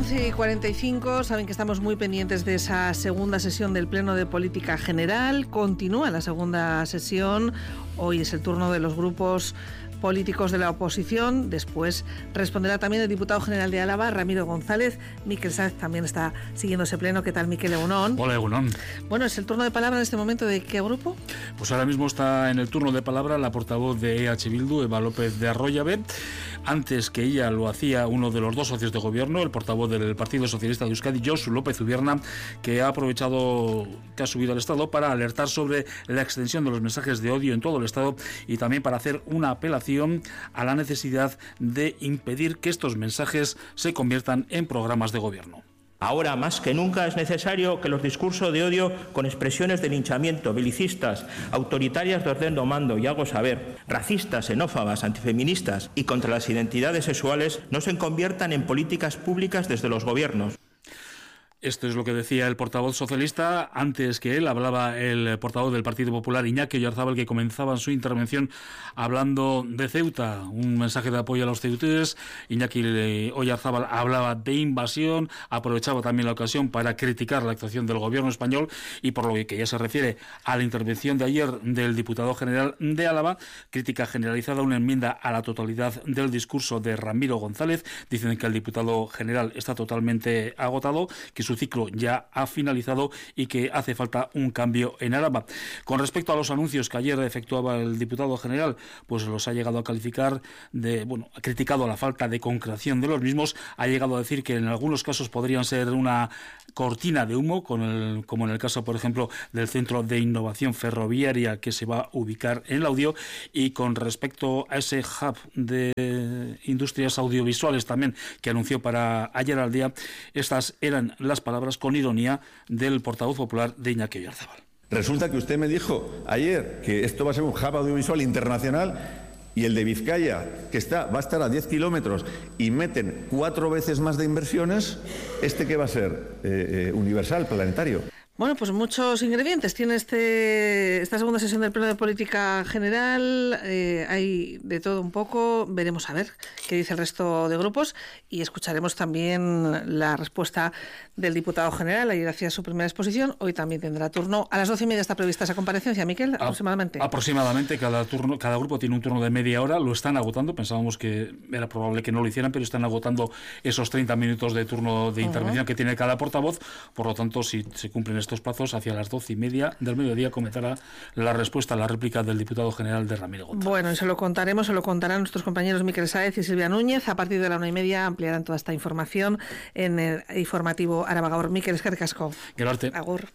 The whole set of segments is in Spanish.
11:45, saben que estamos muy pendientes de esa segunda sesión del Pleno de Política General. Continúa la segunda sesión. Hoy es el turno de los grupos políticos de la oposición. Después responderá también el diputado general de Álava, Ramiro González. Miquel Sáez también está siguiendo ese pleno. ¿Qué tal, Miquel? Egunon. Hola, Egunon. Bueno, es el turno de palabra en este momento de ¿qué grupo? Pues ahora mismo está en el turno de palabra la portavoz de EH Bildu, Eva López de Arroyabe. Antes que ella lo hacía uno de los dos socios de gobierno, el portavoz del Partido Socialista de Euskadi, Josu López Ubierna, que ha aprovechado que ha subido al Estado para alertar sobre la extensión de los mensajes de odio en todo el Estado y también para hacer una apelación a la necesidad de impedir que estos mensajes se conviertan en programas de gobierno. Ahora más que nunca es necesario que los discursos de odio con expresiones de linchamiento, belicistas, autoritarias de orden domando y hago saber, racistas, xenófobas, antifeministas y contra las identidades sexuales no se conviertan en políticas públicas desde los gobiernos. Esto es lo que decía el portavoz socialista. Antes que él hablaba el portavoz del Partido Popular, Iñaki Oyarzábal, que comenzaba su intervención hablando de Ceuta, un mensaje de apoyo a los ceutíes. Iñaki Oyarzábal hablaba de invasión, aprovechaba también la ocasión para criticar la actuación del gobierno español y por lo que ya se refiere a la intervención de ayer del diputado general de Álava, crítica generalizada, una enmienda a la totalidad del discurso de Ramiro González. Dicen que el diputado general está totalmente agotado, que su ciclo ya ha finalizado y que hace falta un cambio en Álava. Con respecto a los anuncios que ayer efectuaba el diputado general, pues los ha llegado a calificar de, ha criticado la falta de concreción de los mismos, ha llegado a decir que en algunos casos podrían ser una cortina de humo, como en el caso, por ejemplo, del Centro de Innovación Ferroviaria que se va a ubicar en el audio, y con respecto a ese hub de industrias audiovisuales también que anunció para ayer al día, estas eran las palabras con ironía del portavoz popular de Iñaki Oyarzábal. Resulta que usted me dijo ayer que esto va a ser un hub audiovisual internacional y el de Vizcaya, que va a estar a 10 kilómetros y meten 4 veces más de inversiones, ¿este qué va a ser? Universal, planetario. Bueno, pues muchos ingredientes tiene esta segunda sesión del Pleno de Política General. Hay de todo un poco. Veremos a ver qué dice el resto de grupos y escucharemos también la respuesta del diputado general. Ayer hacía su primera exposición, hoy también tendrá turno. A las 12:30 está prevista esa comparecencia, Miquel, aproximadamente. Aproximadamente, cada grupo tiene un turno de media hora. Lo están agotando, pensábamos que era probable que no lo hicieran, pero están agotando esos 30 minutos de turno de intervención que tiene cada portavoz. Por lo tanto, si se cumplen estos plazos, hacia las 12:30 del mediodía comenzará la respuesta a la réplica del diputado general de Ramiro González. Bueno, y se lo contarán nuestros compañeros Miquel Sáez y Silvia Núñez. A partir de la 1:30 ampliarán toda esta información en el informativo Araba Gaur. Miquel, eskerrik asko. Gerarte. Agur.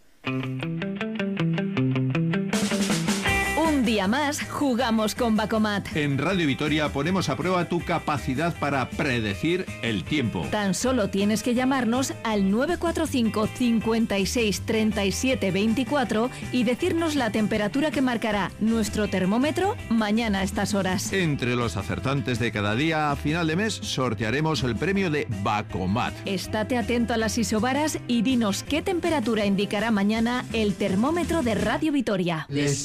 Un día más jugamos con Bacomat. En Radio Vitoria ponemos a prueba tu capacidad para predecir el tiempo. Tan solo tienes que llamarnos al 945 56 37 24 y decirnos la temperatura que marcará nuestro termómetro mañana a estas horas. Entre los acertantes de cada día, a final de mes sortearemos el premio de Bacomat. Estate atento a las isobaras y dinos qué temperatura indicará mañana el termómetro de Radio Vitoria.